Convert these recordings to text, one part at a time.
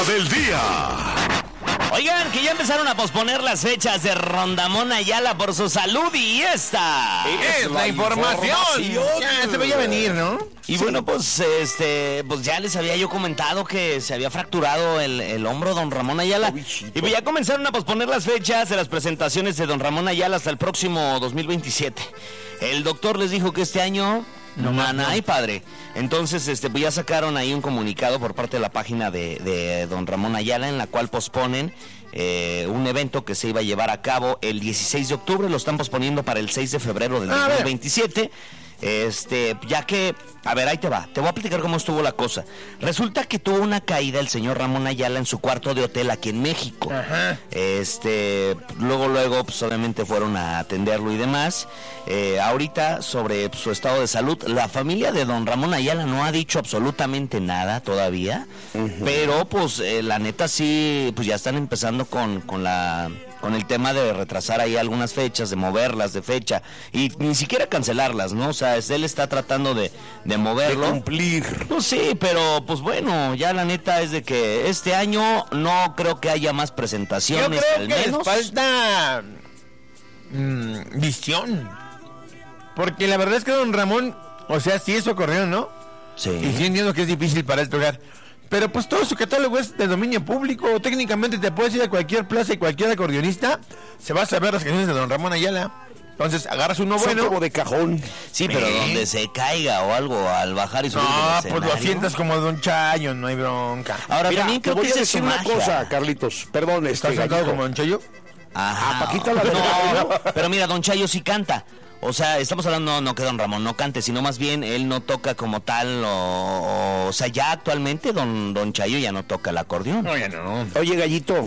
Del día. Oigan, que ya empezaron a posponer las fechas de Rondamón Ayala por su salud y esta es la información. Ya se veía venir, ¿no? Y sí. Bueno, pues pues ya les había yo comentado que se había fracturado el hombro don Ramón Ayala. Y pues ya comenzaron a posponer las fechas de las presentaciones de don Ramón Ayala hasta el próximo 2027. El doctor les dijo que este año no, hay padre. Entonces, pues ya sacaron ahí un comunicado por parte de la página de don Ramón Ayala, en la cual posponen un evento que se iba a llevar a cabo el 16 de octubre, lo están posponiendo para el 6 de febrero del 2027. Ya que, a ver, ahí te voy a platicar cómo estuvo la cosa. Resulta que tuvo una caída el señor Ramón Ayala en su cuarto de hotel aquí en México. Ajá. Luego, pues obviamente fueron a atenderlo y demás. Ahorita, sobre su estado de salud, la familia de don Ramón Ayala no ha dicho absolutamente nada todavía. Pero, pues, la neta sí, pues ya están empezando con el tema de retrasar ahí algunas fechas, de moverlas de fecha y ni siquiera cancelarlas, ¿no? O sea, él está tratando de moverlo. De cumplir. Pues sí, pero pues bueno, ya la neta es de que este año no creo que haya más presentaciones. Yo creo que les falta visión. Porque la verdad es que don Ramón, o sea, sí es su acordeón, ¿no? Sí. Y sí entiendo que es difícil para él tocar. Pero pues todo su catálogo es de dominio público. Técnicamente te puedes ir a cualquier plaza y cualquier acordeonista se va a saber las canciones de don Ramón Ayala. Entonces agarras uno bueno. Como de cajón. Sí, pero donde se caiga o algo al bajar y subir. No, pues lo sientas como don Chayo, no hay bronca. Ahora mira, también te creo voy que a decir una cosa, Carlitos. Perdón, ¿estás sentado como don Chayo? Ajá. Paquita la no, pero mira, don Chayo sí canta. O sea, estamos hablando no que don Ramón no cante, sino más bien él no toca como tal, o sea, ya actualmente don Chayo ya no toca el acordeón. No, ya no. Oye, Gallito,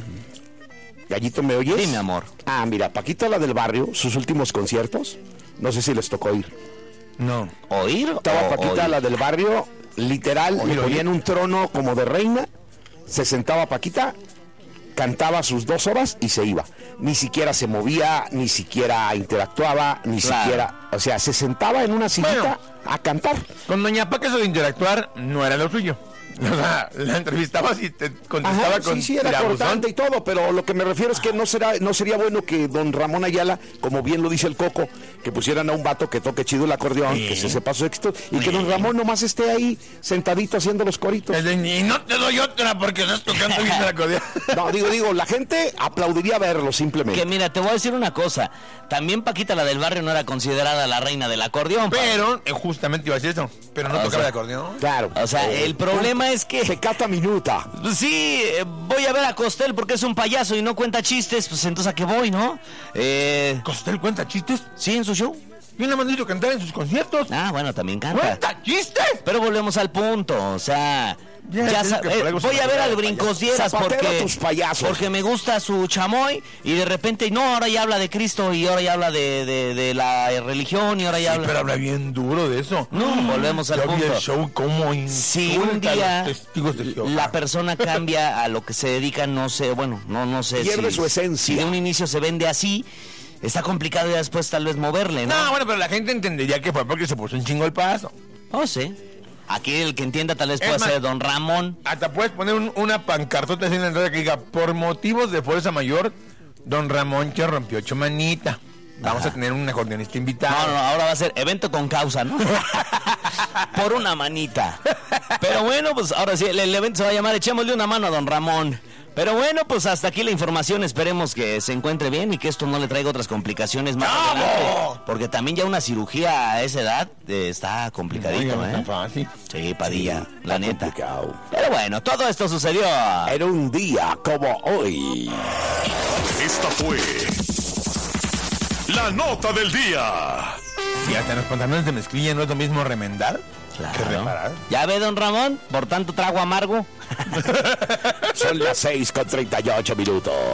¿me oyes? Sí, mi amor. Ah, mira, Paquita la del barrio, sus últimos conciertos, no sé si les tocó ir. No. ¿Oír? Estaba Paquita la del barrio, literal, le ponían un trono como de reina, se sentaba Paquita, cantaba sus 2 horas y se iba. Ni siquiera se movía, ni siquiera interactuaba, ni siquiera... O sea, se sentaba en una sillita a cantar. Con doña Paca eso de interactuar no era lo suyo. O sea, la entrevistabas y te contestaba. Ajá, sí, era cortante y todo, pero lo que me refiero es que no sería bueno que don Ramón Ayala, como bien lo dice el Coco, que pusieran a un vato que toque chido el acordeón, que se sepa su éxito, y que don Ramón nomás esté ahí sentadito haciendo los coritos. Y no te doy otra porque estás tocando bien el acordeón. No, digo, la gente aplaudiría verlo simplemente. Que mira, te voy a decir una cosa, también Paquita la del barrio no era considerada la reina del acordeón. Pero, justamente iba a decir eso, pero no tocaba el acordeón. Claro. O sea, el problema es que... Se cata minuta. Sí, voy a ver a Costel porque es un payaso y no cuenta chistes, pues entonces ¿a qué voy, no? ¿Costel cuenta chistes? Sí, en su show. Yo no me han dicho cantar en sus conciertos. Ah, bueno, también canta. ¿Cuenta chistes? Pero volvemos al punto, o sea... voy a ver al Brincosieras porque me gusta su chamoy y de repente ahora ya habla de Cristo y ahora ya habla de la religión y ahora ya habla... Pero habla bien duro de eso. No, volvemos al punto. El show como si un día la persona cambia a lo que se dedica, no sé pierde su esencia. Si de un inicio se vende así, está complicado ya después tal vez moverle, ¿no? No, bueno, pero la gente entendería que fue porque se puso un chingo el paso. Oh, sí. Aquí el que entienda tal vez puede ser don Ramón. Hasta puedes poner una pancartota así en la entrada que diga: por motivos de fuerza mayor, don Ramón que rompió chomanita. Vamos a tener un acordeonista invitado. No, ahora va a ser evento con causa, ¿no? Por una manita. Pero bueno, pues ahora sí, el evento se va a llamar Echémosle una mano a don Ramón. Pero bueno, pues hasta aquí la información. Esperemos que se encuentre bien y que esto no le traiga otras complicaciones más adelante. Porque también ya una cirugía a esa edad está complicadito, no, está fácil. Sí, Padilla, la neta. Complicado. Pero bueno, todo esto sucedió en un día como hoy. Esta fue la nota del día. Y hasta los pantalones de mezclilla no es lo mismo remendar que reparar. ¿Ya ve, don Ramón? Por tanto trago amargo. Son las 6:38.